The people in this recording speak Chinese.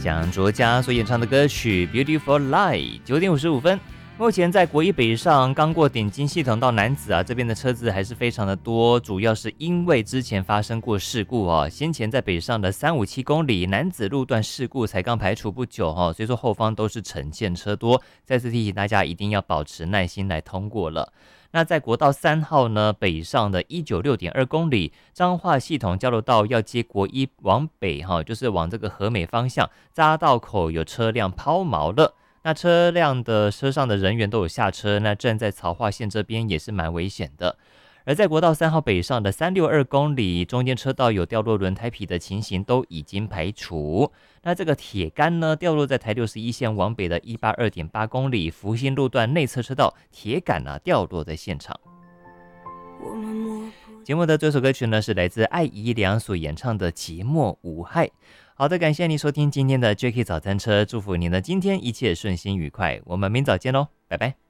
蒋卓佳所演唱的歌曲《Beautiful Lie》。9点55分，目前在国一北上刚过顶金系统到楠梓啊，这边的车子还是非常的多，主要是因为之前发生过事故哦。先前在北上的357公里楠梓路段事故才刚排除不久哦，所以说后方都是呈现车多，再次提醒大家一定要保持耐心来通过了。那在国道3号呢，北上的196.2公里，彰化系统交流道要接国一往北就是往这个和美方向，匝道口有车辆抛锚了。那车上的人员都有下车，那站在曹化线这边也是蛮危险的。而在国道3号北上的362公里，中间车道有掉落轮胎皮的情形都已经排除。那这个铁杆呢，掉落在台61线往北的182.8公里，福兴路段内侧车道铁杆掉落在现场。节目的这首歌曲呢，是来自艾怡良所演唱的《节末无害》。好的，感谢您收听今天的 Jacky 早餐车，祝福您的今天一切顺心愉快。我们明早见喽，拜拜。